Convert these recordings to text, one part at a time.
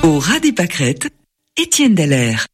Au ras des pâquerettes, Étienne Dallaire.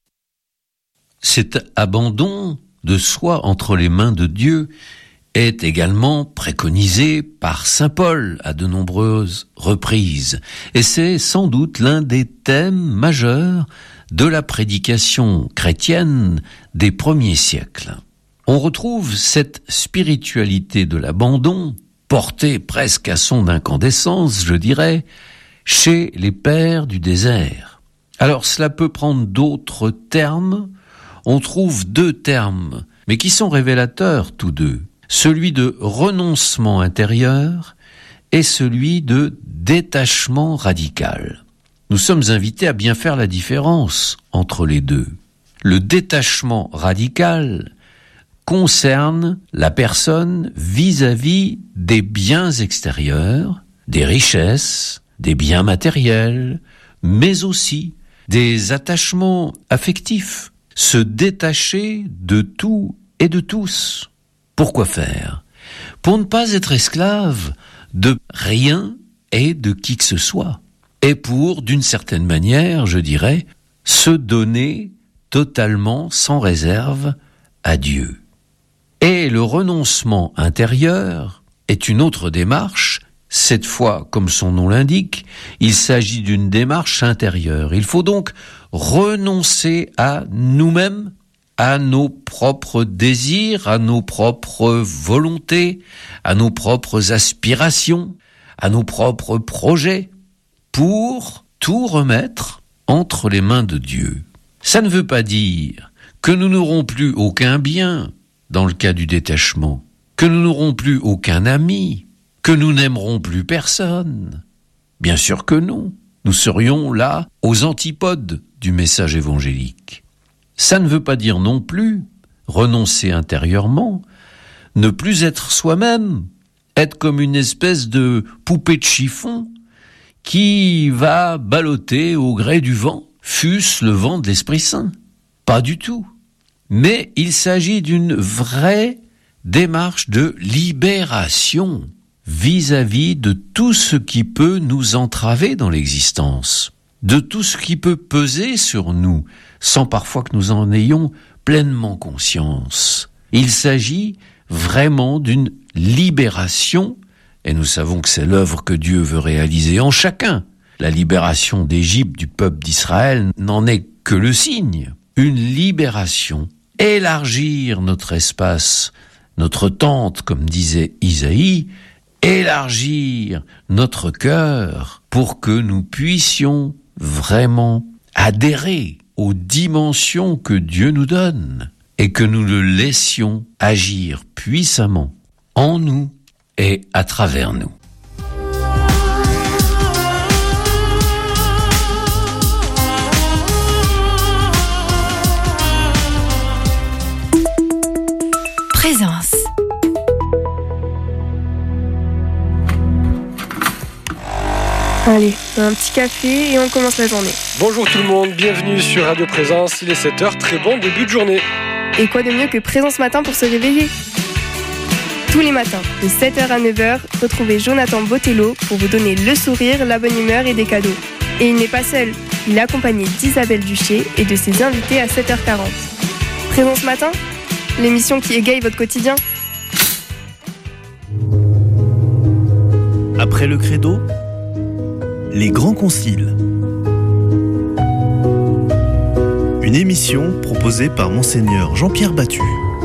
Cet abandon de soi entre les mains de Dieu est également préconisé par saint Paul à de nombreuses reprises. Et c'est sans doute l'un des thèmes majeurs de la prédication chrétienne des premiers siècles. On retrouve cette spiritualité de l'abandon, portée presque à son incandescence, je dirais, chez les pères du désert. Alors cela peut prendre d'autres termes. On trouve deux termes, mais qui sont révélateurs tous deux. Celui de renoncement intérieur et celui de détachement radical. Nous sommes invités à bien faire la différence entre les deux. Le détachement radical concerne la personne vis-à-vis des biens extérieurs, des richesses, des biens matériels, mais aussi des attachements affectifs. Se détacher de tout et de tous. Pourquoi faire ? Pour ne pas être esclave de rien et de qui que ce soit. Et pour, d'une certaine manière, je dirais, se donner totalement, sans réserve, à Dieu. Et le renoncement intérieur est une autre démarche. Cette fois, comme son nom l'indique, il s'agit d'une démarche intérieure. Il faut donc renoncer à nous-mêmes, à nos propres désirs, à nos propres volontés, à nos propres aspirations, à nos propres projets, pour tout remettre entre les mains de Dieu. Ça ne veut pas dire que nous n'aurons plus aucun bien, dans le cas du détachement, que nous n'aurons plus aucun ami, que nous n'aimerons plus personne. Bien sûr que non. Nous serions là aux antipodes du message évangélique. Ça ne veut pas dire non plus renoncer intérieurement, ne plus être soi-même, être comme une espèce de poupée de chiffon qui va ballotter au gré du vent, fût-ce le vent de l'Esprit Saint. Pas du tout. Mais il s'agit d'une vraie démarche de libération vis-à-vis de tout ce qui peut nous entraver dans l'existence, de tout ce qui peut peser sur nous, sans parfois que nous en ayons pleinement conscience. Il s'agit vraiment d'une libération, et nous savons que c'est l'œuvre que Dieu veut réaliser en chacun. La libération d'Égypte du peuple d'Israël n'en est que le signe. Une libération, élargir notre espace, notre tente, comme disait Isaïe, élargir notre cœur pour que nous puissions vraiment adhérer aux dimensions que Dieu nous donne et que nous le laissions agir puissamment en nous et à travers nous. Présence. Allez, un petit café et on commence la journée. Bonjour tout le monde, bienvenue sur Radio Présence, il est 7h, très bon début de journée. Et quoi de mieux que Présence Matin pour se réveiller ? Tous les matins, de 7h à 9h, retrouvez Jonathan Botello pour vous donner le sourire, la bonne humeur et des cadeaux. Et il n'est pas seul, il est accompagné d'Isabelle Duché et de ses invités à 7h40. Présence Matin, l'émission qui égaye votre quotidien. Après le credo, les grands conciles. Une émission proposée par Monseigneur Jean-Pierre Battu.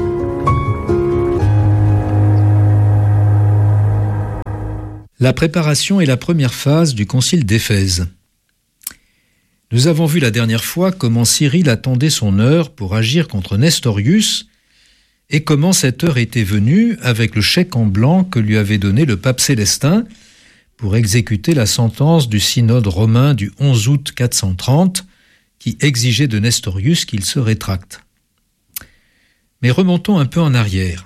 La préparation est la première phase du concile d'Éphèse. Nous avons vu la dernière fois comment Cyril attendait son heure pour agir contre Nestorius et comment cette heure était venue avec le chèque en blanc que lui avait donné le pape Célestin pour exécuter la sentence du synode romain du 11 août 430 qui exigeait de Nestorius qu'il se rétracte. Mais remontons un peu en arrière.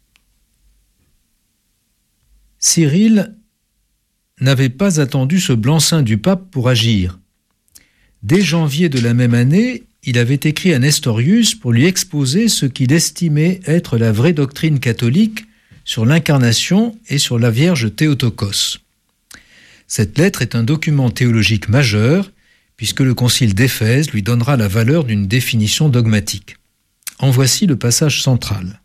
Cyril n'avait pas attendu ce blanc-seing du pape pour agir. Dès janvier de la même année, il avait écrit à Nestorius pour lui exposer ce qu'il estimait être la vraie doctrine catholique sur l'incarnation et sur la Vierge Théotokos. Cette lettre est un document théologique majeur puisque le concile d'Éphèse lui donnera la valeur d'une définition dogmatique. En voici le passage central.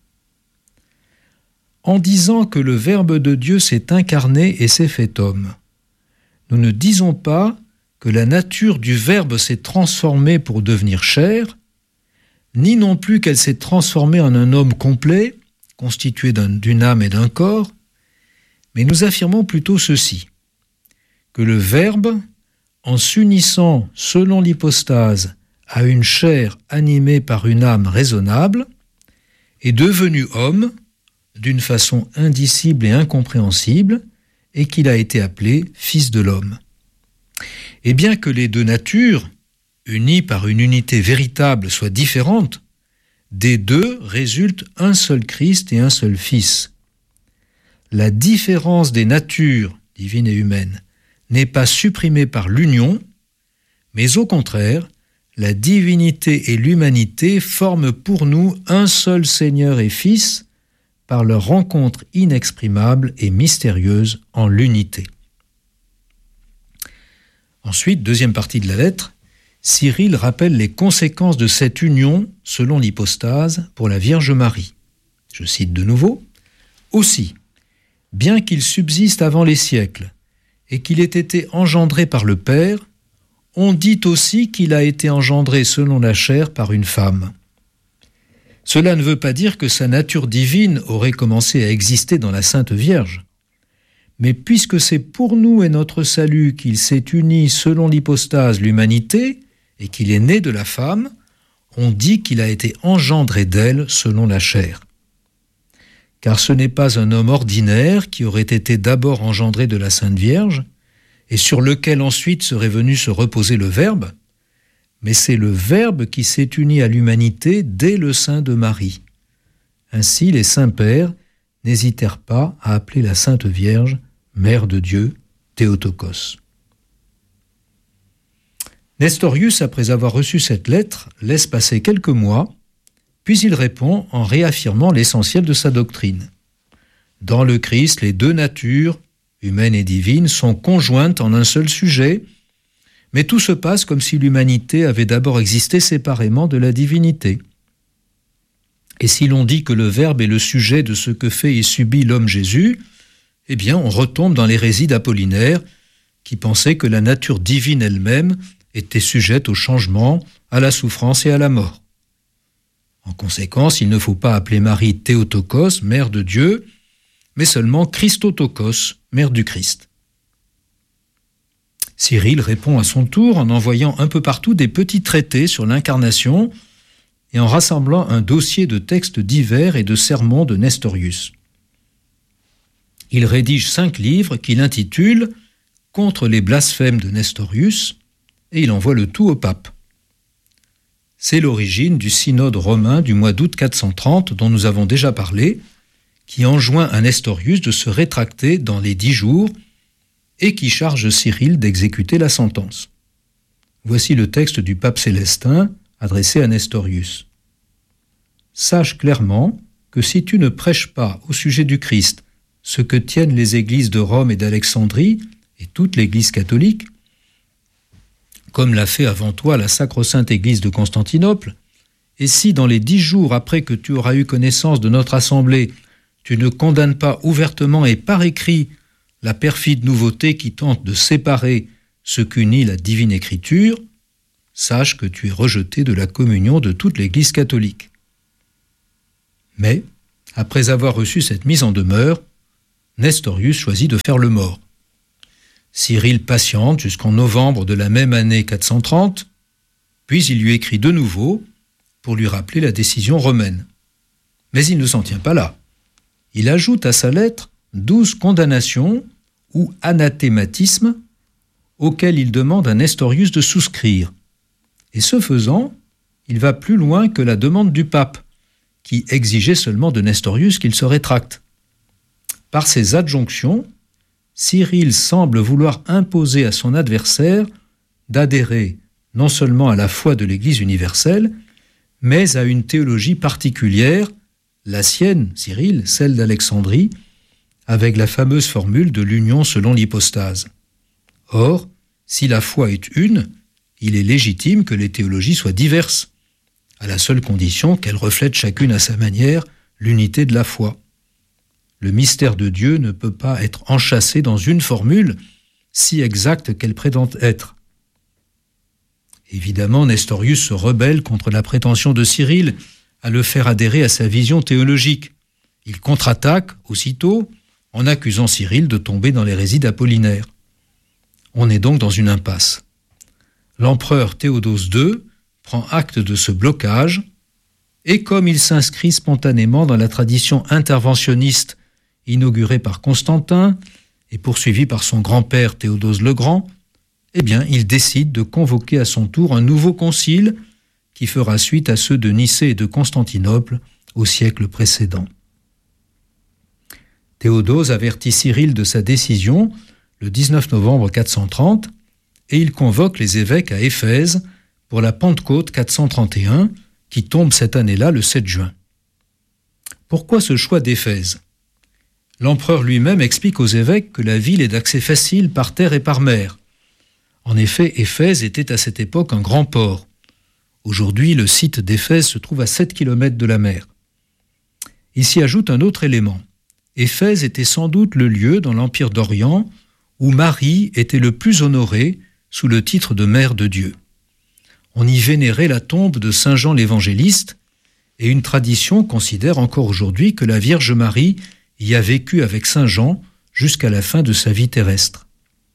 En disant que le Verbe de Dieu s'est incarné et s'est fait homme, nous ne disons pas que la nature du Verbe s'est transformée pour devenir chair, ni non plus qu'elle s'est transformée en un homme complet, constitué d'une âme et d'un corps, mais nous affirmons plutôt ceci, que le Verbe, en s'unissant selon l'hypostase à une chair animée par une âme raisonnable, est devenu homme d'une façon indicible et incompréhensible, et qu'il a été appelé Fils de l'homme. Et bien que les deux natures, unies par une unité véritable, soient différentes, des deux résulte un seul Christ et un seul Fils. La différence des natures, divine et humaine, n'est pas supprimée par l'union, mais au contraire, la divinité et l'humanité forment pour nous un seul Seigneur et Fils par leur rencontre inexprimable et mystérieuse en l'unité. Ensuite, deuxième partie de la lettre, Cyril rappelle les conséquences de cette union selon l'hypostase pour la Vierge Marie. Je cite de nouveau. « Aussi, bien qu'il subsiste avant les siècles et qu'il ait été engendré par le Père, on dit aussi qu'il a été engendré selon la chair par une femme. Cela ne veut pas dire que sa nature divine aurait commencé à exister dans la Sainte Vierge. Mais puisque c'est pour nous et notre salut qu'il s'est uni selon l'hypostase l'humanité et qu'il est né de la femme, on dit qu'il a été engendré d'elle selon la chair. Car ce n'est pas un homme ordinaire qui aurait été d'abord engendré de la Sainte Vierge et sur lequel ensuite serait venu se reposer le Verbe, mais c'est le Verbe qui s'est uni à l'humanité dès le sein de Marie. Ainsi, les saints pères n'hésitèrent pas à appeler la Sainte Vierge Mère de Dieu, Théotokos. Nestorius, après avoir reçu cette lettre, laisse passer quelques mois, puis il répond en réaffirmant l'essentiel de sa doctrine. Dans le Christ, les deux natures, humaine et divine, sont conjointes en un seul sujet, mais tout se passe comme si l'humanité avait d'abord existé séparément de la divinité. Et si l'on dit que le Verbe est le sujet de ce que fait et subit l'homme Jésus, eh bien on retombe dans l'hérésie d'Apollinaire, qui pensait que la nature divine elle-même était sujette au changement, à la souffrance et à la mort. En conséquence, il ne faut pas appeler Marie Théotokos, mère de Dieu, mais seulement Christotokos, mère du Christ. Cyril répond à son tour en envoyant un peu partout des petits traités sur l'incarnation et en rassemblant un dossier de textes divers et de sermons de Nestorius. Il rédige 5 livres qu'il intitule « Contre les blasphèmes de Nestorius » et il envoie le tout au pape. C'est l'origine du synode romain du mois d'août 430 dont nous avons déjà parlé, qui enjoint à Nestorius de se rétracter dans les 10 jours et qui charge Cyril d'exécuter la sentence. Voici le texte du pape Célestin adressé à Nestorius. « Sache clairement que si tu ne prêches pas au sujet du Christ ce que tiennent les églises de Rome et d'Alexandrie et toute l'Église catholique, comme l'a fait avant toi la sacro-sainte Église de Constantinople, et si dans les 10 jours après que tu auras eu connaissance de notre assemblée, tu ne condamnes pas ouvertement et par écrit la perfide nouveauté qui tente de séparer ce qu'unit la divine écriture, sache que tu es rejeté de la communion de toute l'Église catholique. » Mais, après avoir reçu cette mise en demeure, Nestorius choisit de faire le mort. Cyril patiente jusqu'en novembre de la même année 430, puis il lui écrit de nouveau pour lui rappeler la décision romaine. Mais il ne s'en tient pas là. Il ajoute à sa lettre 12 condamnations ou anathématismes auxquels il demande à Nestorius de souscrire. Et ce faisant, il va plus loin que la demande du pape, qui exigeait seulement de Nestorius qu'il se rétracte. Par ces adjonctions, Cyril semble vouloir imposer à son adversaire d'adhérer non seulement à la foi de l'Église universelle, mais à une théologie particulière, la sienne, Cyril, celle d'Alexandrie, avec la fameuse formule de l'union selon l'hypostase. Or, si la foi est une, il est légitime que les théologies soient diverses, à la seule condition qu'elles reflètent chacune à sa manière l'unité de la foi. Le mystère de Dieu ne peut pas être enchâssé dans une formule si exacte qu'elle prétend être. Évidemment, Nestorius se rebelle contre la prétention de Cyril à le faire adhérer à sa vision théologique. Il contre-attaque aussitôt en accusant Cyril de tomber dans l'hérésie d'Apollinaire. On est donc dans une impasse. L'empereur Théodose II prend acte de ce blocage et comme il s'inscrit spontanément dans la tradition interventionniste inaugurée par Constantin et poursuivie par son grand-père Théodose le Grand, eh bien, il décide de convoquer à son tour un nouveau concile qui fera suite à ceux de Nicée et de Constantinople au siècle précédent. Théodose avertit Cyril de sa décision le 19 novembre 430 et il convoque les évêques à Éphèse pour la Pentecôte 431 qui tombe cette année-là le 7 juin. Pourquoi ce choix d'Éphèse ? L'empereur lui-même explique aux évêques que la ville est d'accès facile par terre et par mer. En effet, Éphèse était à cette époque un grand port. Aujourd'hui, le site d'Éphèse se trouve à 7 km de la mer. Il s'y ajoute un autre élément. Éphèse était sans doute le lieu dans l'Empire d'Orient où Marie était le plus honorée sous le titre de Mère de Dieu. On y vénérait la tombe de Saint Jean l'Évangéliste et une tradition considère encore aujourd'hui que la Vierge Marie y a vécu avec Saint Jean jusqu'à la fin de sa vie terrestre.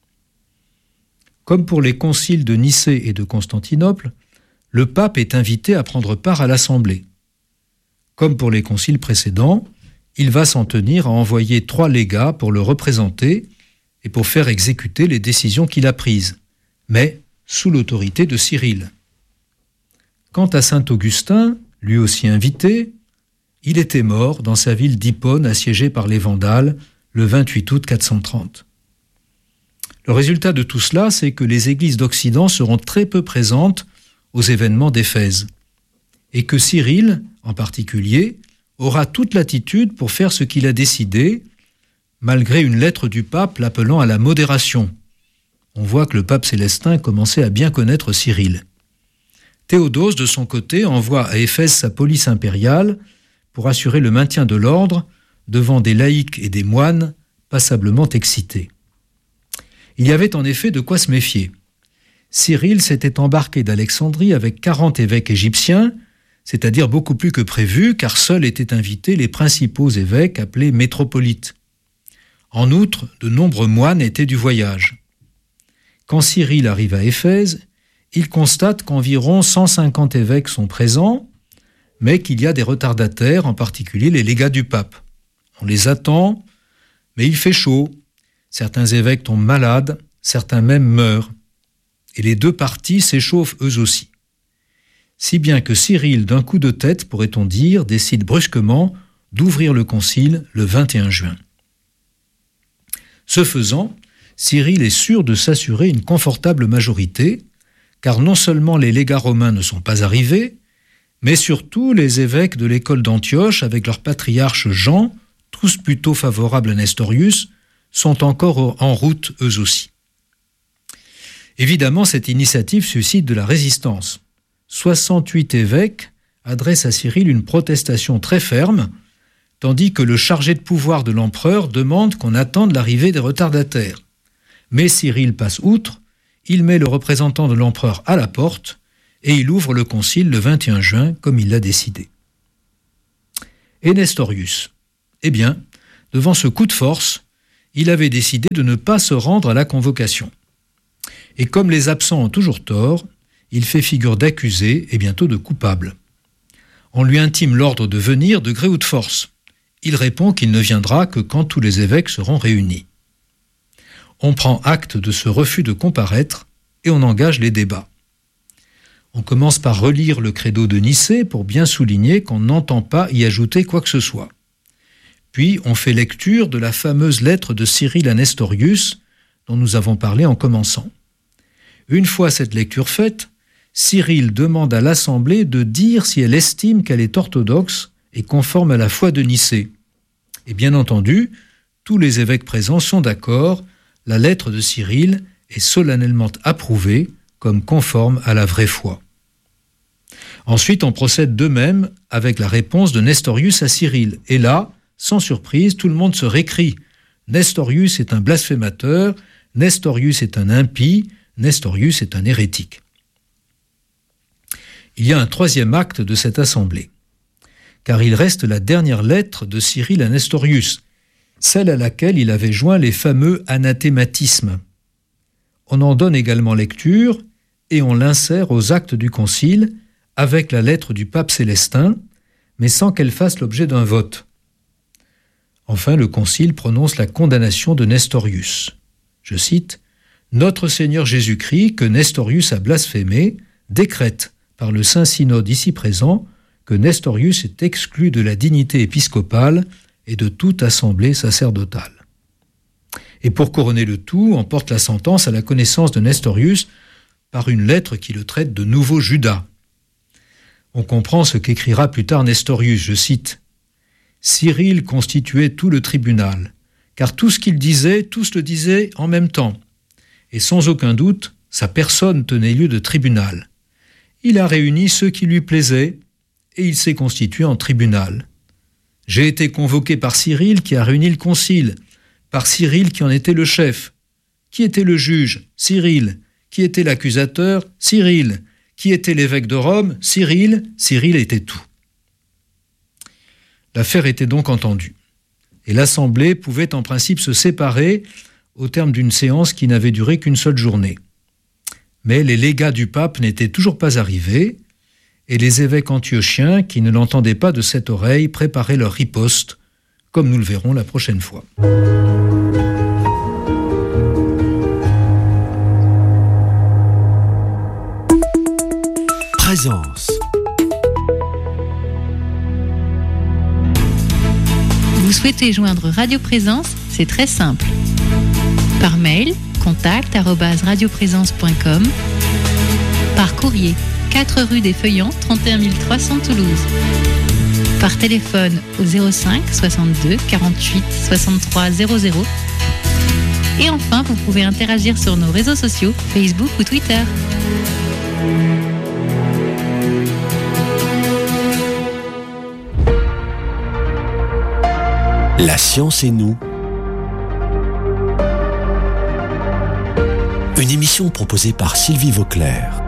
Comme pour les conciles de Nicée et de Constantinople, le pape est invité à prendre part à l'Assemblée. Comme pour les conciles précédents, il va s'en tenir à envoyer 3 légats pour le représenter et pour faire exécuter les décisions qu'il a prises, mais sous l'autorité de Cyril. Quant à saint Augustin, lui aussi invité, il était mort dans sa ville d'Hippone assiégée par les Vandales le 28 août 430. Le résultat de tout cela, c'est que les églises d'Occident seront très peu présentes aux événements d'Éphèse, et que Cyril, en particulier, aura toute latitude pour faire ce qu'il a décidé, malgré une lettre du pape l'appelant à la modération. On voit que le pape Célestin commençait à bien connaître Cyril. Théodose, de son côté, envoie à Éphèse sa police impériale pour assurer le maintien de l'ordre devant des laïcs et des moines passablement excités. Il y avait en effet de quoi se méfier. Cyril s'était embarqué d'Alexandrie avec 40 évêques égyptiens, c'est-à-dire beaucoup plus que prévu, car seuls étaient invités les principaux évêques appelés métropolites. En outre, de nombreux moines étaient du voyage. Quand Cyril arrive à Éphèse, il constate qu'environ 150 évêques sont présents, mais qu'il y a des retardataires, en particulier les légats du pape. On les attend, mais il fait chaud. Certains évêques tombent malades, certains même meurent. Et les 2 parties s'échauffent eux aussi. Si bien que Cyril, d'un coup de tête, pourrait-on dire, décide brusquement d'ouvrir le concile le 21 juin. Ce faisant, Cyril est sûr de s'assurer une confortable majorité, car non seulement les légats romains ne sont pas arrivés, mais surtout les évêques de l'école d'Antioche, avec leur patriarche Jean, tous plutôt favorables à Nestorius, sont encore en route eux aussi. Évidemment, cette initiative suscite de la résistance. 68 évêques adressent à Cyril une protestation très ferme, tandis que le chargé de pouvoir de l'empereur demande qu'on attende l'arrivée des retardataires. Mais Cyril passe outre, il met le représentant de l'empereur à la porte et il ouvre le concile le 21 juin comme il l'a décidé. Et Nestorius ? Eh bien, devant ce coup de force, il avait décidé de ne pas se rendre à la convocation. Et comme les absents ont toujours tort, il fait figure d'accusé et bientôt de coupable. On lui intime l'ordre de venir de gré ou de force. Il répond qu'il ne viendra que quand tous les évêques seront réunis. On prend acte de ce refus de comparaître et on engage les débats. On commence par relire le credo de Nicée pour bien souligner qu'on n'entend pas y ajouter quoi que ce soit. Puis on fait lecture de la fameuse lettre de Cyril à Nestorius dont nous avons parlé en commençant. Une fois cette lecture faite, Cyril demande à l'Assemblée de dire si elle estime qu'elle est orthodoxe et conforme à la foi de Nicée. Et bien entendu, tous les évêques présents sont d'accord, la lettre de Cyril est solennellement approuvée comme conforme à la vraie foi. Ensuite, on procède de même avec la réponse de Nestorius à Cyril. Et là, sans surprise, tout le monde se récrie. Nestorius est un blasphémateur, Nestorius est un impie, Nestorius est un hérétique. Il y a un troisième acte de cette assemblée, car il reste la dernière lettre de Cyril à Nestorius, celle à laquelle il avait joint les fameux anathématismes. On en donne également lecture et on l'insère aux actes du concile avec la lettre du pape Célestin, mais sans qu'elle fasse l'objet d'un vote. Enfin, le concile prononce la condamnation de Nestorius. Je cite, « Notre Seigneur Jésus-Christ, que Nestorius a blasphémé, décrète par le Saint-Synode ici présent que Nestorius est exclu de la dignité épiscopale et de toute assemblée sacerdotale. » Et pour couronner le tout, on porte la sentence à la connaissance de Nestorius par une lettre qui le traite de nouveau Judas. On comprend ce qu'écrira plus tard Nestorius, je cite, « Cyril constituait tout le tribunal, car tout ce qu'il disait, tous le disaient en même temps, et sans aucun doute, sa personne tenait lieu de tribunal. Il a réuni ceux qui lui plaisaient, et il s'est constitué en tribunal. J'ai été convoqué par Cyril qui a réuni le concile, par Cyril qui en était le chef. Qui était le juge? Cyril. Qui était l'accusateur? Cyril. Qui était l'évêque de Rome? Cyril. Cyril était tout. » L'affaire était donc entendue. Et l'Assemblée pouvait en principe se séparer au terme d'une séance qui n'avait duré qu'une seule journée. Mais les légats du pape n'étaient toujours pas arrivés, et les évêques antiochiens, qui ne l'entendaient pas de cette oreille, préparaient leur riposte, comme nous le verrons la prochaine fois. Présence. Vous souhaitez joindre Radio Présence? C'est très simple. Par mail, contact@radioprésence.com. Par courrier, 4 rue des Feuillants, 31 300 Toulouse. Par téléphone au 05 62 48 63 00. Et enfin, vous pouvez interagir sur nos réseaux sociaux, Facebook ou Twitter. La science et nous. Une émission proposée par Sylvie Vauclair.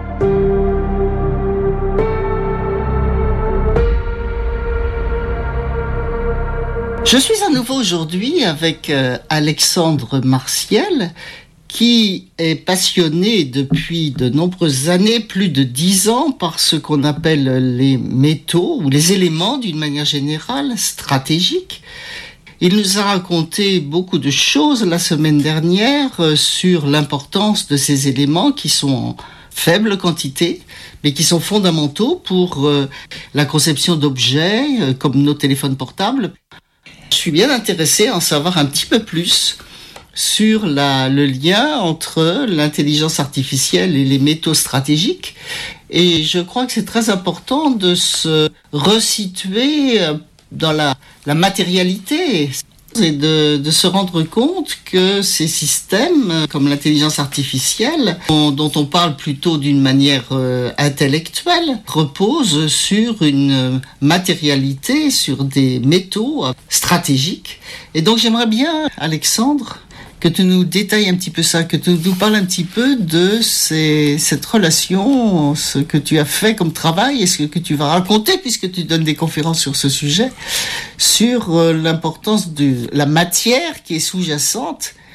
Je suis à nouveau aujourd'hui avec Alexandre Martiel, qui est passionné depuis de nombreuses années, plus de 10 ans, par ce qu'on appelle les métaux ou les éléments d'une manière générale, stratégiques. Il nous a raconté beaucoup de choses la semaine dernière sur l'importance de ces éléments qui sont en faible quantité, mais qui sont fondamentaux pour la conception d'objets comme nos téléphones portables. Je suis bien intéressé à en savoir un petit peu plus sur le lien entre l'intelligence artificielle et les métaux stratégiques. Et je crois que c'est très important de se resituer dans la matérialité et de se rendre compte que ces systèmes, comme l'intelligence artificielle, dont on parle plutôt d'une manière intellectuelle, reposent sur une matérialité, sur des métaux stratégiques. Et donc j'aimerais bien, Alexandre, que tu nous détailles un petit peu ça, que tu nous parles un petit peu de cette relation, ce que tu as fait comme travail et ce que tu vas raconter, puisque tu donnes des conférences sur ce sujet, sur l'importance de la matière qui est sous-jacente